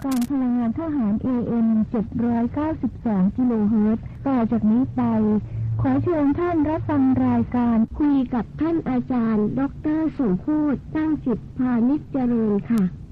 การพลังงานทหาร AM 792 กิโลเฮิรตซ์ต่อจากนี้ไปขอเชิญท่านรับฟังรายการคุยกับท่านอาจารย์ดร.สมโภช ตั้งจิตพานิชเจริญค่ะ